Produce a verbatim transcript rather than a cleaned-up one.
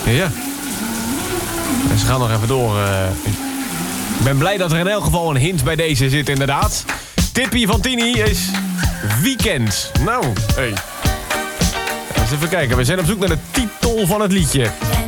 Ja. En ze gaan nog even door. Uh, ik ben blij dat er in elk geval een hint bij deze zit, inderdaad. Tippie van Tini is Weekend. Nou, hé. Hey. Eens even kijken, we zijn op zoek naar de titel van het liedje.